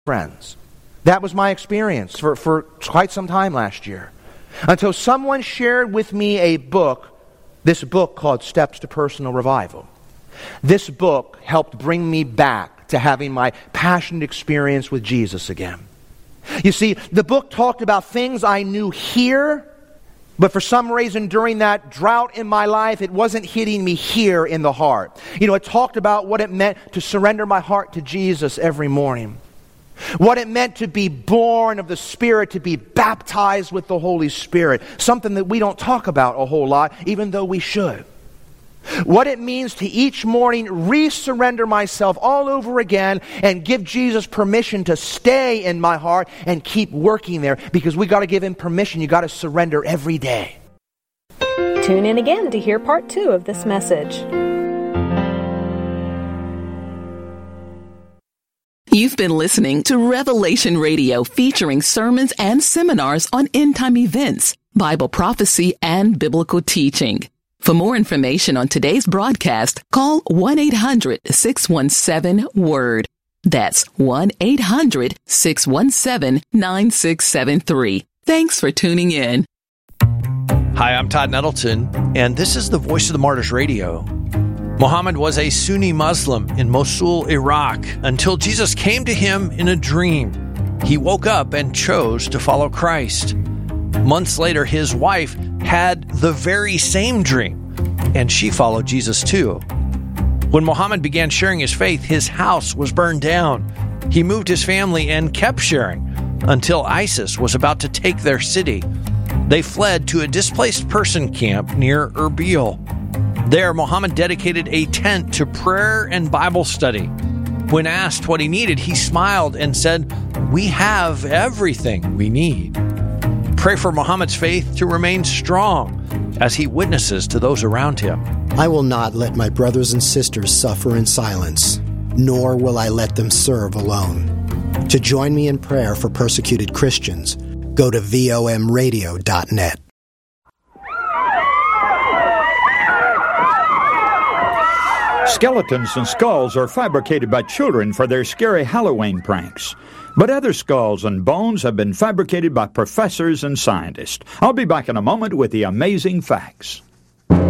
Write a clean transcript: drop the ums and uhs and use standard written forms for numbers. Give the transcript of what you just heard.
friends. That was my experience for quite some time last year. Until someone shared with me this book called Steps to Personal Revival. This book helped bring me back to having my passionate experience with Jesus again. You see, the book talked about things I knew here, but for some reason during that drought in my life, it wasn't hitting me here in the heart. It talked about what it meant to surrender my heart to Jesus every morning. What it meant to be born of the Spirit, to be baptized with the Holy Spirit. Something that we don't talk about a whole lot, even though we should. What it means to each morning re-surrender myself all over again and give Jesus permission to stay in my heart and keep working there. Because we got to give Him permission. You got to surrender every day. Tune in again to hear part 2 of this message. You've been listening to Revelation Radio, featuring sermons and seminars on end-time events, Bible prophecy, and biblical teaching. For more information on today's broadcast, call 1-800-617-WORD. That's 1-800-617-9673. Thanks for tuning in. Hi, I'm Todd Nettleton, and this is the Voice of the Martyrs Radio. Muhammad was a Sunni Muslim in Mosul, Iraq, until Jesus came to him in a dream. He woke up and chose to follow Christ. Months later, his wife had the very same dream, and she followed Jesus too. When Muhammad began sharing his faith, his house was burned down. He moved his family and kept sharing until ISIS was about to take their city. They fled to a displaced person camp near Erbil. There, Muhammad dedicated a tent to prayer and Bible study. When asked what he needed, he smiled and said, "We have everything we need." Pray for Muhammad's faith to remain strong as he witnesses to those around him. I will not let my brothers and sisters suffer in silence, nor will I let them serve alone. To join me in prayer for persecuted Christians, go to VOMradio.net. Skeletons and skulls are fabricated by children for their scary Halloween pranks. But other skulls and bones have been fabricated by professors and scientists. I'll be back in a moment with the amazing facts.